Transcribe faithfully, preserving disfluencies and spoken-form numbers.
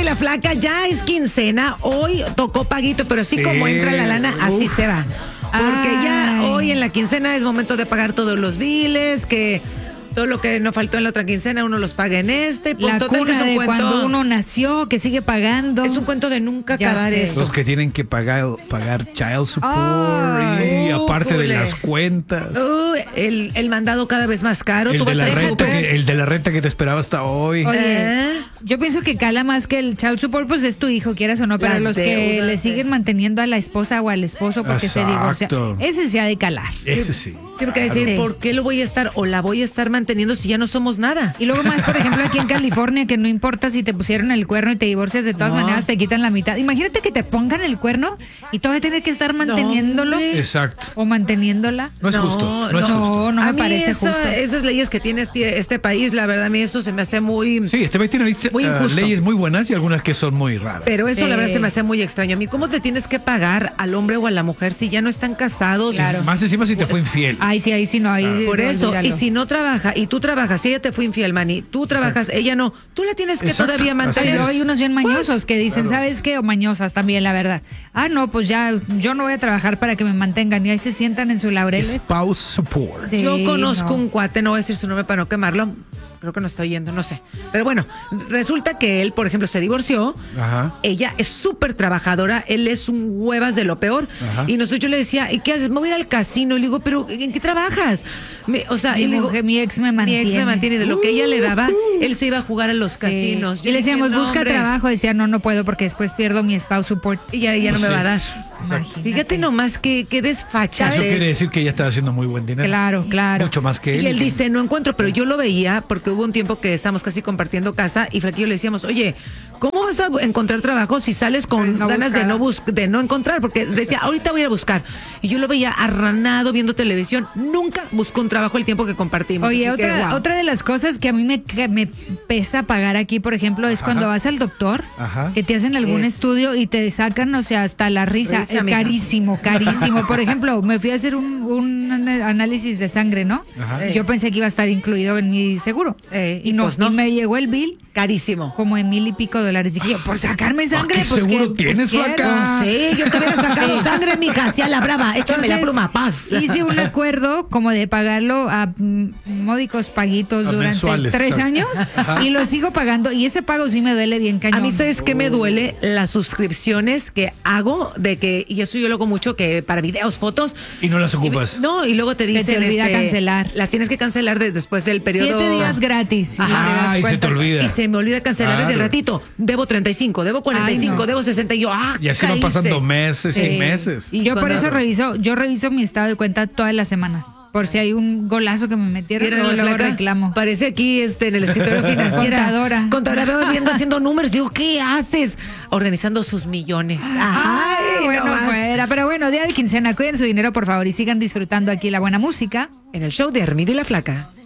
y la Flaca, ya es quincena. Hoy tocó paguito, pero así sí. como entra la lana, así Uf. se va. Porque Ay. ya hoy en la quincena es momento de pagar todos los biles, que todo lo que nos faltó en la otra quincena uno los paga en este. Pues la total, cuna que es un de cuento, cuando uno nació, que sigue pagando. Es un cuento de nunca ya acabar sé. esto. Los que tienen que pagar, pagar child support Ay, y uh, aparte jule. de las cuentas. Uh, el, el mandado cada vez más caro. El, ¿Tú de vas la a renta que, el de la renta que te esperaba hasta hoy. Oye, ¿Eh? yo pienso que cala más que el child support, pues es tu hijo, quieras o no, pero las los deudas, que le siguen manteniendo a la esposa o al esposo porque Exacto. se divorcia, ese se ha de calar. Ese sí. Sí, sí porque decir, sí. ¿por qué lo voy a estar o la voy a estar manteniendo si ya no somos nada? Y luego más, por ejemplo, aquí en California, que no importa si te pusieron el cuerno y te divorcias, de todas no. maneras te quitan la mitad. Imagínate que te pongan el cuerno y todavía tener que estar manteniéndolo. No, Exacto. O manteniéndola. No es justo. No, no es no, justo. no me a mí parece esa, justo. Esas leyes que tiene este, este país, la verdad, a mí eso se me hace muy. Sí, este país tiene muy uh, leyes muy buenas y algunas que son muy raras. Pero eso, sí. la verdad, se me hace muy extraño. A mí, ¿cómo te tienes que pagar al hombre o a la mujer si ya no están casados? Claro. Más encima si te fue infiel. Ay, sí, ahí sí no. Ahí Ah. Por eso, olvídalo. y si no trabaja y tú trabajas, si ella te fue infiel, Manny, tú trabajas, Exacto. ella no, tú la tienes que Exacto. todavía mantener. Pero hay unos bien mañosos What? que dicen, Claro. ¿sabes qué? O mañosas también, la verdad. Ah, no, pues ya, yo no voy a trabajar para que me mantengan. Y ahí se sientan en sus laureles. Spouse support. Sí, Yo conozco no. un cuate, no voy a decir su nombre para no quemarlo, creo que no está oyendo, no sé. Pero bueno, resulta que él, por ejemplo, se divorció. Ajá. Ella es súper trabajadora, él es un huevas de lo peor. Ajá. Y nosotros yo le decía, ¿y qué haces? Me voy a ir al casino. Y le digo, ¿pero en qué trabajas? Me, o sea, Mi y le digo, mujer, mi ex me mantiene. Mi ex me mantiene. De lo que ella le daba, él se iba a jugar a los Sí. casinos. Y le decíamos, dije, no, busca hombre. trabajo. Decía, no, no puedo porque después pierdo mi spouse support. Y ya, ya no, No me sé. va a dar. Exacto. Fíjate nomás que, que desfachadez. Eso quiere decir que ella está haciendo muy buen dinero. Claro, claro. Mucho más que él. Y él que- dice, no encuentro, pero yo lo veía porque hubo un tiempo que estábamos casi compartiendo casa y Flaquillo le decíamos, oye, ¿cómo vas a encontrar trabajo si sales con No ganas de buscar. no, bus de no encontrar? Porque decía, ahorita voy a ir a buscar. Y yo lo veía arranado viendo televisión. Nunca buscó un trabajo el tiempo que compartimos. Oye, Así que, otra, wow. otra de las cosas que a mí me, que me pesa pagar aquí, por ejemplo, es Ajá. cuando vas al doctor, Ajá. que te hacen algún Es. estudio y te sacan, o sea, hasta la risa. Risa, Eh, mija. carísimo, carísimo. Por ejemplo, me fui a hacer un, un análisis de sangre, ¿no? Ajá. Y yo pensé que iba a estar incluido en mi seguro. Eh, y no, pues no. y me llegó el bill Carísimo. como en mil y pico dólares. Dije yo, por sacarme sangre, ¿qué pues seguro que tienes, quiero. flaca? Sí, yo te hubiera sacado sangre, mija, hacia la brava. Échame la Entonces, pluma, paz. Hice un acuerdo como de pagarlo a mm, módicos paguitos A durante mensuales, tres exacto. años y lo sigo pagando y ese pago sí me duele bien cañón. A mí, ¿sabes qué me duele? Las suscripciones que hago de que, y eso yo lo hago mucho, que para videos, fotos. Y no las ocupas. Y- no, y luego te te dicen. olvida este, cancelar. Las tienes que cancelar de- después del periodo. Siete días gratis. Ajá. Y te das Ay, se te cuenta. olvida. Y se me olvida cancelar Claro. el ratito. Debo treinta y cinco, debo cuarenta y cinco, Ay, no. debo sesenta y yo, ah, Y así van caíse. pasando meses Sí. y meses. Y Yo por cuando- eso reviso, yo reviso mi estado de cuenta todas las semanas. Por si hay un golazo que me metieron, Mira, luego, la luego flaca reclamo. Parece aquí este, en el escritorio financiera. Contadora. Contadora, veo viendo haciendo números. Digo, ¿qué haces? Organizando sus millones. Ay, bueno, no más. fuera. Pero bueno, día de quincena, cuiden su dinero, por favor, y sigan disfrutando aquí la buena música. En el show de Hermida y la Flaca.